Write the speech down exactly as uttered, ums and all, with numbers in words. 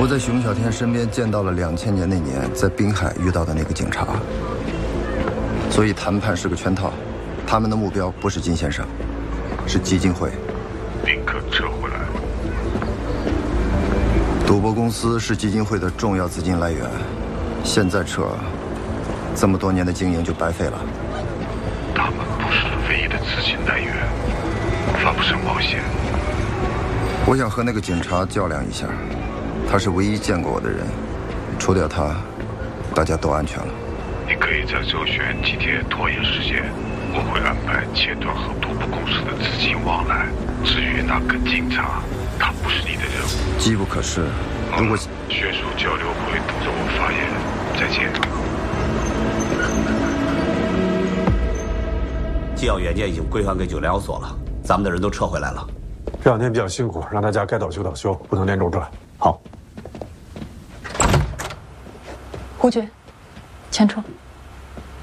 我在熊小天身边见到了两千年那年在滨海遇到的那个警察，所以谈判是个圈套。他们的目标不是金先生，是基金会。 立刻撤回来。 赌博公司是基金会的重要资金来源，现在撤，这么多年的经营就白费了。 他们不是唯一的资金来源，犯不上冒险。 我想和那个警察较量一下，他是唯一见过我的人，除掉他，大家都安全了。 你可以在周旋几天拖延时间，我会安排切断和赌博公司的资金往来。至于那个警察，他不是你的任务， 机不可失。如果学术交流会等着我发言，再见。 纪要远见已经归还给九粮所了，咱们的人都撤回来了。 这两天比较辛苦，让大家该倒休倒休，不能连轴转。 好。 胡局，前车。